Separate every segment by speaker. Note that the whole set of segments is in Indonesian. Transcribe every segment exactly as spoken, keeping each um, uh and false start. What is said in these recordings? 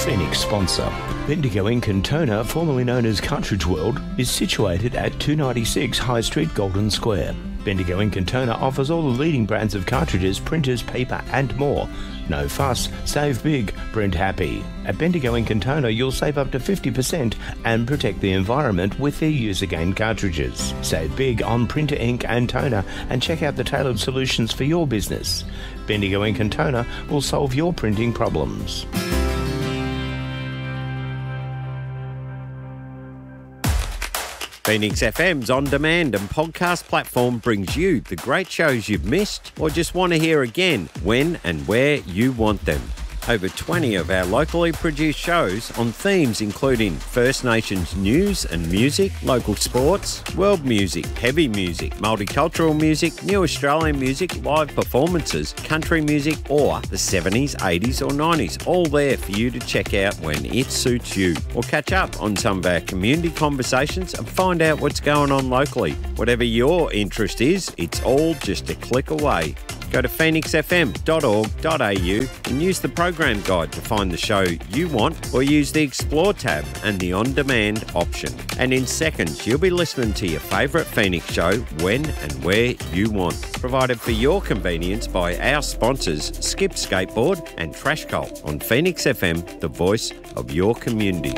Speaker 1: Phoenix sponsor. Bendigo Ink and Toner, formerly known as Cartridge World, is situated at two ninety-six High Street, Golden Square. Bendigo Ink and Toner offers all the leading brands of cartridges, printers, paper and more. No fuss, save big, print happy. At Bendigo Ink and Toner, you'll save up to fifty percent and protect the environment with their Use Again cartridges. Save big on printer ink and toner and check out the tailored solutions for your business. Bendigo Ink and Toner will solve your printing problems.
Speaker 2: Phoenix F M's on-demand and podcast platform brings you the great shows you've missed or just want to hear again when and where you want them. Over twenty of our locally produced shows on themes including First Nations news and music, local sports, world music, heavy music, multicultural music, new Australian music, live performances, country music or the seventies, eighties or nineties, all there for you to check out when it suits you. Or catch up on some of our community conversations and find out what's going on locally. Whatever your interest is, it's all just a click away. Go to phoenix f m dot org dot a u and use the program guide to find the show you want, or use the Explore tab and the On-Demand option. And in seconds, you'll be listening to your favourite Phoenix show when and where you want. Provided for your convenience by our sponsors, Skip Skateboard and Trash Cult on Phoenix F M, the voice of your community.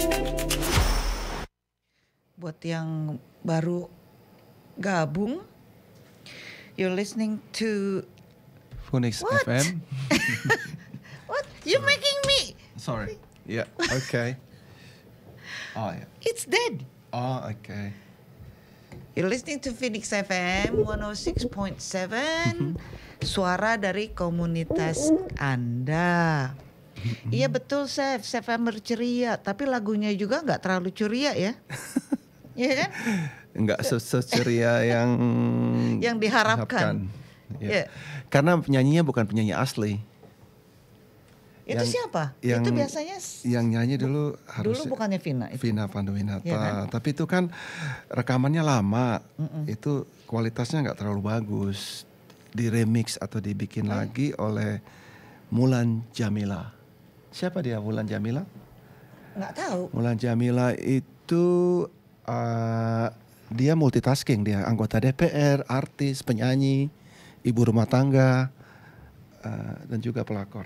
Speaker 3: Buat yang baru gabung, you're listening to
Speaker 4: Phoenix
Speaker 3: What?
Speaker 4: F M.
Speaker 3: What? You're making me...
Speaker 4: Sorry. Yeah. Okay. Oh yeah.
Speaker 3: It's dead.
Speaker 4: Oh okay.
Speaker 3: You're listening to Phoenix F M one oh six point seven. Suara dari komunitas Anda. Iya betul, Chef. Chef berceria, tapi lagunya juga nggak terlalu ceria ya. Iya kan?
Speaker 4: Enggak seceria yang
Speaker 3: yang diharapkan.
Speaker 4: Ya. Yeah. Karena penyanyinya bukan penyanyi asli.
Speaker 3: Itu
Speaker 4: yang,
Speaker 3: siapa?
Speaker 4: Yang,
Speaker 3: itu biasanya
Speaker 4: yang nyanyi dulu harus
Speaker 3: dulu bukannya Vina itu.
Speaker 4: Vina Panduwinata.
Speaker 3: Ya kan?
Speaker 4: Tapi itu kan rekamannya lama.
Speaker 3: Mm-mm.
Speaker 4: Itu kualitasnya nggak terlalu bagus. Diremix atau dibikin oh. lagi oleh Mulan Jamila. Siapa dia Mulan Jamila?
Speaker 3: Nggak tahu.
Speaker 4: Mulan Jamila itu uh, dia multitasking, dia anggota D P R, artis, penyanyi, ibu rumah tangga, uh, dan juga pelakor.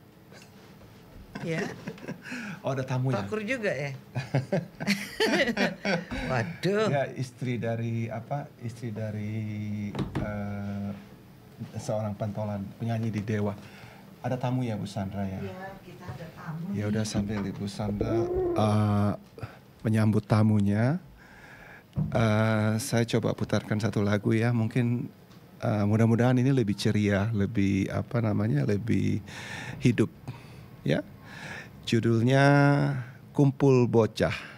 Speaker 3: Ya.
Speaker 4: Oh ada tamu ya?
Speaker 3: Pelakor juga ya? Waduh.
Speaker 4: Ya istri dari apa? Istri dari uh, seorang pentolan, penyanyi di Dewa. Ada tamu ya Bu Sandra ya?
Speaker 3: Iya kita ada tamu.
Speaker 4: Ya udah sambil Ibu Sandra uh, menyambut tamunya. Uh, saya coba putarkan satu lagu ya, mungkin uh, mudah-mudahan ini lebih ceria, lebih apa namanya, lebih hidup, ya. Judulnya Kumpul Bocah.